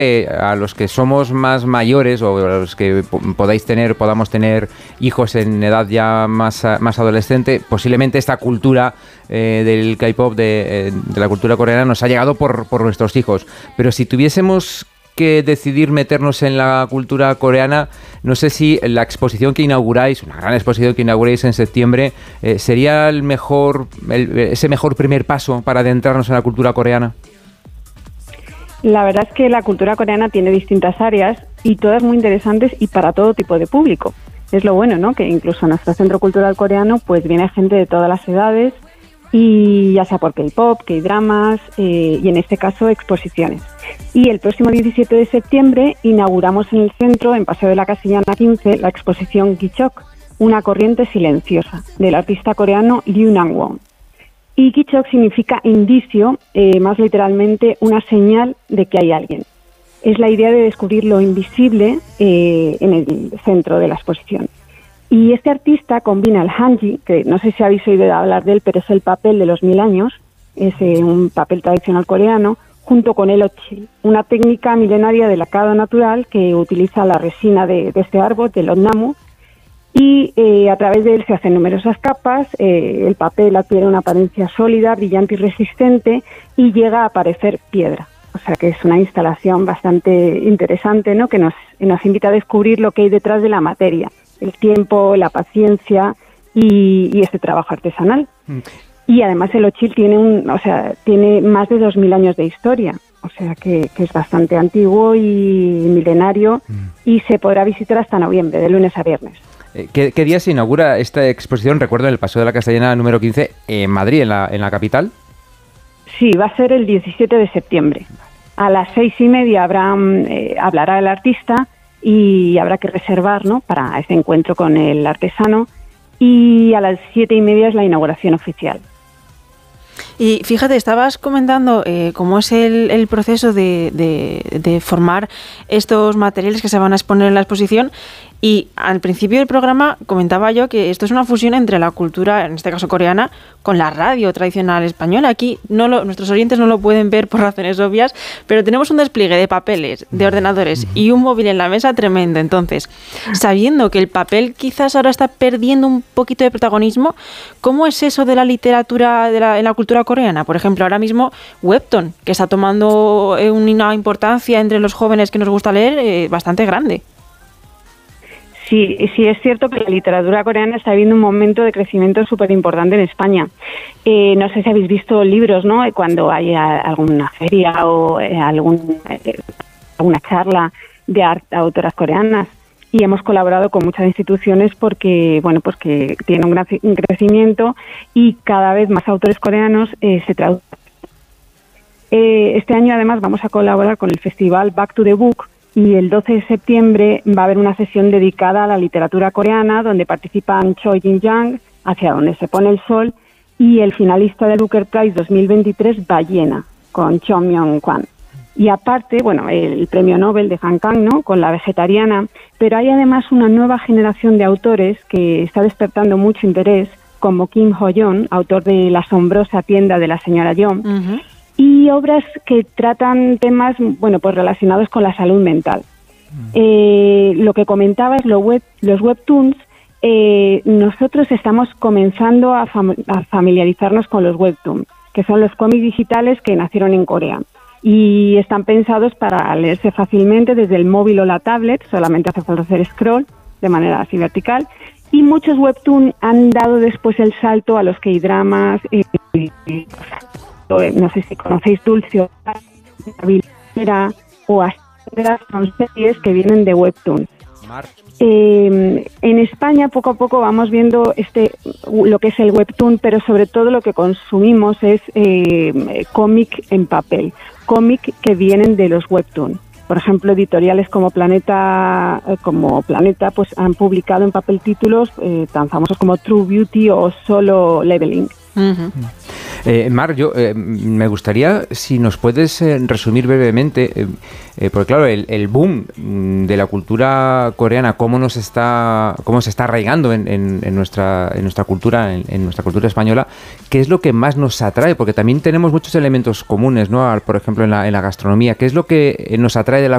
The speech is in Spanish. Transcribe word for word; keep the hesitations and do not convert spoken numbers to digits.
Eh, a los que somos más mayores o a los que podáis tener, podamos tener hijos en edad ya más, más adolescente, posiblemente esta cultura eh, del K-pop, de, eh, de la cultura coreana, nos ha llegado por, por nuestros hijos. Pero si tuviésemos que decidir meternos en la cultura coreana, no sé si la exposición que inauguráis, una gran exposición que inauguráis en septiembre, eh, sería el mejor, el, ese mejor primer paso para adentrarnos en la cultura coreana. La verdad es que la cultura coreana tiene distintas áreas y todas muy interesantes y para todo tipo de público. Es lo bueno, ¿no? Que incluso en nuestro Centro Cultural Coreano pues viene gente de todas las edades y ya sea por K-pop, K-dramas eh, y en este caso exposiciones. Y el próximo diecisiete de septiembre inauguramos en el centro, en Paseo de la Castellana quince, la exposición Gichok, una corriente silenciosa, del artista coreano Liu Nangwon. Y Gichok significa indicio, eh, más literalmente una señal de que hay alguien. Es la idea de descubrir lo invisible eh, en el centro de la exposición. Y este artista combina el hanji, que no sé si habéis oído hablar de él, pero es el papel de los mil años, es eh, un papel tradicional coreano, junto con el ochil, una técnica milenaria de lacado natural que utiliza la resina de, de este árbol, del odnamu, y eh, a través de él se hacen numerosas capas, eh, el papel adquiere una apariencia sólida, brillante y resistente y llega a parecer piedra. O sea que es una instalación bastante interesante, ¿no? Que nos, nos invita a descubrir lo que hay detrás de la materia, el tiempo, la paciencia y, y este trabajo artesanal. Mm. Y además el ochil tiene un, o sea, tiene más de dos mil años de historia, o sea que, que es bastante antiguo y milenario mm. y se podrá visitar hasta noviembre, de lunes a viernes. ¿Qué, ¿Qué día se inaugura esta exposición? Recuerdo en el Paseo de la Castellana número quince, en Madrid, en la, en la capital. Sí, va a ser el diecisiete de septiembre. A las seis y media habrá, eh, hablará el artista y habrá que reservar, ¿no?, para ese encuentro con el artesano. Y a las siete y media es la inauguración oficial. Y fíjate, estabas comentando eh, cómo es el, el proceso de, de, de formar estos materiales que se van a exponer en la exposición. Y al principio del programa comentaba yo que esto es una fusión entre la cultura, en este caso coreana, con la radio tradicional española. Aquí no lo, nuestros oyentes no lo pueden ver por razones obvias, pero tenemos un despliegue de papeles, de ordenadores y un móvil en la mesa tremendo. Entonces, sabiendo que el papel quizás ahora está perdiendo un poquito de protagonismo, ¿cómo es eso de la literatura de la, en la cultura coreana? Por ejemplo, ahora mismo Webtoon, que está tomando una importancia entre los jóvenes que nos gusta leer eh, bastante grande. Sí, sí, es cierto que la literatura coreana está viviendo un momento de crecimiento súper importante en España. Eh, no sé si habéis visto libros, ¿no?, cuando hay a, alguna feria o eh, algún, eh, alguna charla de art, autoras coreanas. Y hemos colaborado con muchas instituciones porque, bueno, pues que tiene un gran un crecimiento y cada vez más autores coreanos eh, se traducen. Eh, este año, además, vamos a colaborar con el festival Back to the Book. Y el doce de septiembre va a haber una sesión dedicada a la literatura coreana donde participan Choi Jin-yang, Hacia donde se pone el sol, y el finalista del Booker Prize dos mil veintitrés, Ballena, con Cho Myung-kwan. Y aparte, bueno, el premio Nobel de Han Kang, ¿no?, con La vegetariana, pero hay además una nueva generación de autores que está despertando mucho interés, como Kim Ho-yeon, autor de La asombrosa tienda de la señora Yom, uh-huh. y obras que tratan temas, bueno, pues relacionados con la salud mental. Mm. Eh, lo que comentabas, lo web, los webtoons, eh, nosotros estamos comenzando a, fam- a familiarizarnos con los webtoons, que son los cómics digitales que nacieron en Corea y están pensados para leerse fácilmente desde el móvil o la tablet, solamente hace falta hacer scroll de manera así vertical, y muchos webtoons han dado después el salto a los K-dramas, eh, eh, no sé si conocéis Dulce o Astera, son series que vienen de webtoon. Eh, en España poco a poco vamos viendo este lo que es el webtoon, pero sobre todo lo que consumimos es eh, cómic en papel, cómic que vienen de los webtoon. Por ejemplo, editoriales como Planeta, eh, como Planeta, pues han publicado en papel títulos eh, tan famosos como True Beauty o Solo Leveling. Uh-huh. Eh, Mar, yo eh, me gustaría si nos puedes eh, resumir brevemente, eh, eh, porque claro, el, el boom de la cultura coreana, cómo nos está, cómo se está arraigando en, en, en nuestra, en nuestra cultura, en, en nuestra cultura española, ¿qué es lo que más nos atrae? Porque también tenemos muchos elementos comunes, ¿no? Por ejemplo, en la, en la gastronomía, ¿qué es lo que nos atrae de la